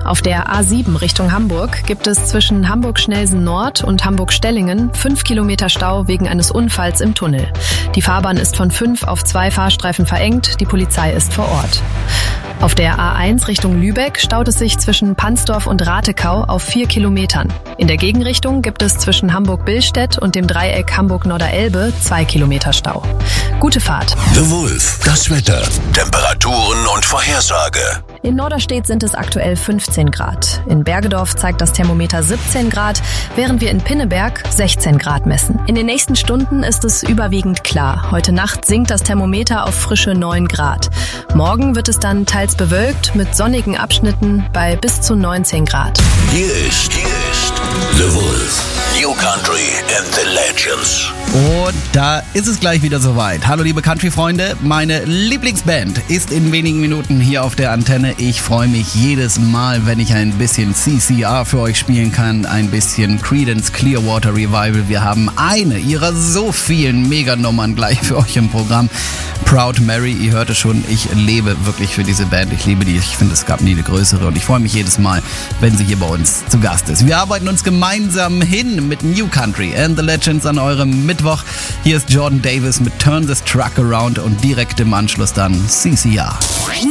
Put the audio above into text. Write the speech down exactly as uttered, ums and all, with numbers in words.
Auf der A sieben Richtung Hamburg gibt es zwischen Hamburg-Schnelsen Nord und Hamburg-Stellingen fünf Kilometer Stau wegen eines Unfalls im Tunnel. Die Fahrbahn ist von fünf auf zwei Fahrstreifen verengt, die Polizei ist vor Ort. Auf der A eins Richtung Lübeck staut es sich zwischen Pansdorf und Ratekau auf vier Kilometern. In der Gegenrichtung gibt es zwischen Hamburg-Billstedt und dem Dreieck Hamburg-Norderelbe zwei Kilometer Stau. Gute Fahrt. The Wolf, das Wetter, Temperaturen und Vorhersage. In Norderstedt sind es aktuell fünfzehn Grad. In Bergedorf zeigt das Thermometer siebzehn Grad, während wir in Pinneberg sechzehn Grad messen. In den nächsten Stunden ist es überwiegend klar. Heute Nacht sinkt das Thermometer auf frische neun Grad. Morgen wird es dann teils bewölkt mit sonnigen Abschnitten bei bis zu neunzehn Grad. Hier ist, hier ist The Wolf. New Country and the Legends. Und da ist es gleich wieder soweit. Hallo liebe Country-Freunde, meine Lieblingsband ist in wenigen Minuten hier auf der Antenne. Ich freue mich jedes Mal, wenn ich ein bisschen C C R für euch spielen kann, ein bisschen Creedence Clearwater Revival. Wir haben eine ihrer so vielen Meganummern gleich für euch im Programm. Proud Mary, ihr hört es schon, ich lebe wirklich für diese Band. Ich liebe die, ich finde, es gab nie eine größere und ich freue mich jedes Mal, wenn sie hier bei uns zu Gast ist. Wir arbeiten uns gemeinsam hin mit New Country and the Legends an eurem Mittwoch. Hier ist Jordan Davis mit Turn This Truck Around und direkt im Anschluss dann C C R.